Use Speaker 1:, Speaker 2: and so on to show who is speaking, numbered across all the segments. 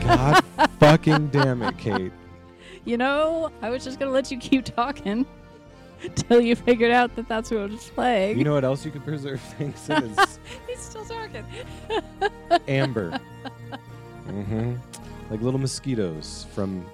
Speaker 1: God fucking damn it, Kate.
Speaker 2: You know, I was just going to let you keep talking till you figured out that that's what I was playing.
Speaker 1: You know what else you can preserve things in is
Speaker 2: He's still talking.
Speaker 1: amber. Mm-hmm. Like little mosquitoes from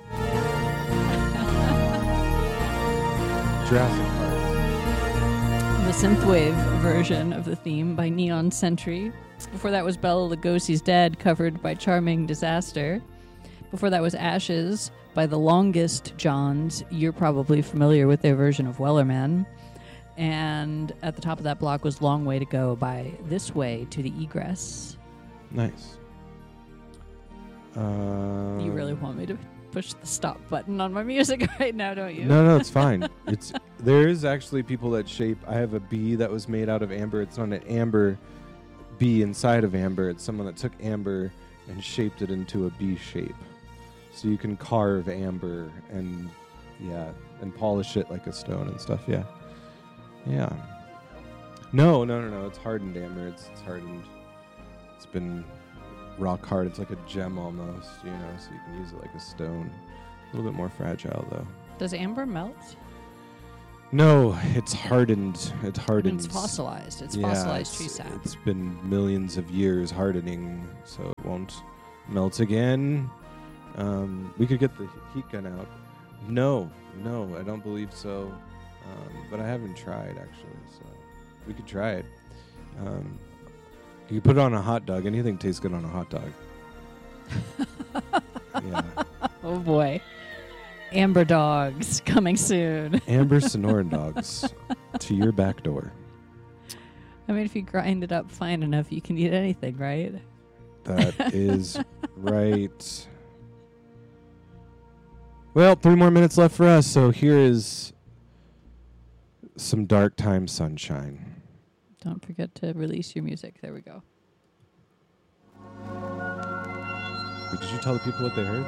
Speaker 1: Jurassic Park.
Speaker 2: The synthwave version of the theme by Neon Sentry. Before that was Bela Lugosi's Dead, covered by Charming Disaster. Before that was Ashes by The Longest Johns. You're probably familiar with their version of Wellerman. And at the top of that block was Long Way to Go by This Way to the Egress.
Speaker 1: Nice.
Speaker 2: You really want me to push the stop button on my music right now, don't you?
Speaker 1: No, it's fine. There is actually people that shape. I have a bee that was made out of amber. It's not an amber bee inside of amber. It's someone that took amber and shaped it into a bee shape. So you can carve amber and polish it like a stone and stuff. Yeah. No. It's hardened amber. It's hardened. It's been rock hard. It's like a gem almost, so you can use it like a stone. A little bit more fragile though.
Speaker 2: Does amber melt?
Speaker 1: No, it's hardened. It hardens.
Speaker 2: It's fossilized. It's fossilized tree sap.
Speaker 1: It's been millions of years hardening, so it won't melt again. We could get the heat gun out. No, I don't believe so. But I haven't tried actually, so we could try it. You could put it on a hot dog. Anything tastes good on a hot dog. Yeah.
Speaker 2: Oh boy. Amber dogs coming soon.
Speaker 1: Amber Sonoran dogs to your back door.
Speaker 2: I mean, if you grind it up fine enough, you can eat anything, right?
Speaker 1: That is right. Well, 3 more minutes left for us, so here is some Dark Time Sunshine.
Speaker 2: Don't forget to release your music. There we go.
Speaker 1: Wait, did you tell the people what they heard?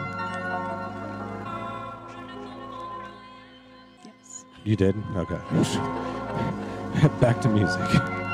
Speaker 2: Yes.
Speaker 1: You did? Okay. Back to music.